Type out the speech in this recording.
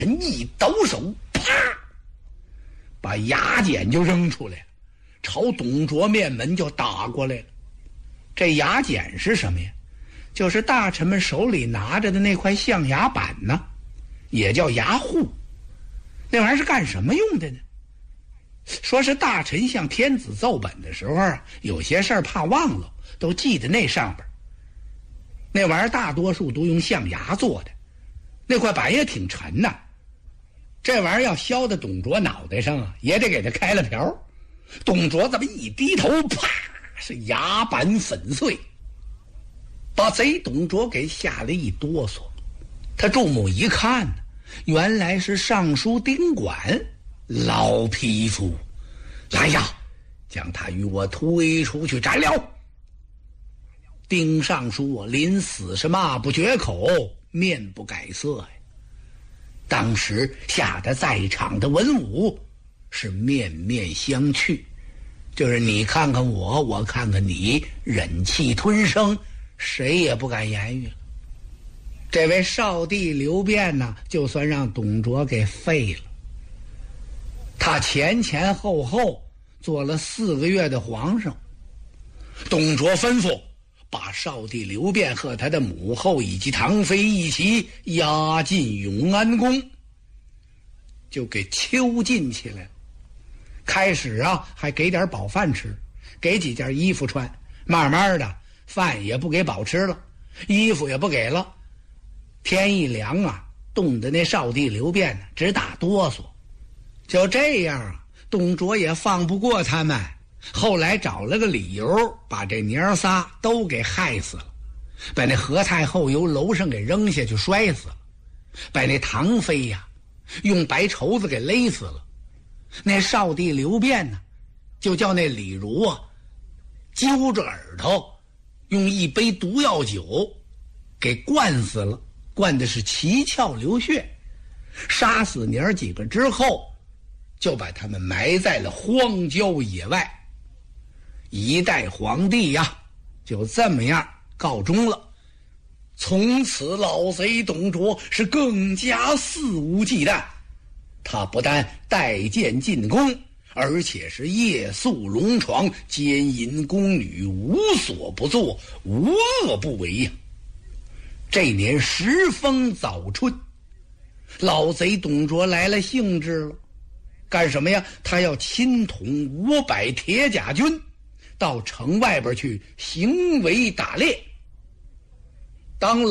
人一抖手，啪，把牙剪就扔出来了，朝董卓面门就打过来了。这牙剪是什么呀？就是大臣们手里拿着的那块象牙板呢，也叫牙户。那玩意儿是干什么用的呢？说是大臣向天子奏本的时候啊，有些事儿怕忘了，都记在那上边。那玩意儿大多数都用象牙做的，那块板也挺沉呐。这玩意儿要削到董卓脑袋上啊，也得给他开了瓢。董卓这么一低头，啪，是牙板粉碎，把贼董卓给吓了一哆嗦。他注目一看呢，原来是尚书丁管老匹夫。来呀，将他与我推出去斩了。丁尚书临死是骂不绝口，面不改色呀。当时吓得在场的文武是面面相觑，就是你看看我，我看看你，忍气吞声，谁也不敢言语了。这位少帝刘辩呢，就算让董卓给废了。他前前后后做了4个月的皇上。董卓吩咐把少帝刘辩和他的母后以及唐妃一起押进永安宫，就给囚禁起来了。开始啊，还给点饱饭吃，给几件衣服穿，慢慢的饭也不给饱吃了，衣服也不给了。天一凉啊，冻得那少帝刘辩呢直打哆嗦。就这样啊，董卓也放不过他们，后来找了个理由，把这娘仨都给害死了，把那何太后由楼上给扔下去摔死了，把那唐妃呀用白绸子给勒死了。那少帝刘辩呢，就叫那李儒啊揪着耳朵，用一杯毒药酒给灌死了，灌的是七窍流血。杀死娘几个之后，就把他们埋在了荒郊野外。一代皇帝呀，就这么样告终了。从此老贼董卓是更加肆无忌惮，他不但带剑进宫，而且是夜宿龙床，奸淫宫女，无所不作，无恶不为呀。这年时风早春，老贼董卓来了兴致了。干什么呀？他要亲统500铁甲军到城外边去行围打猎。当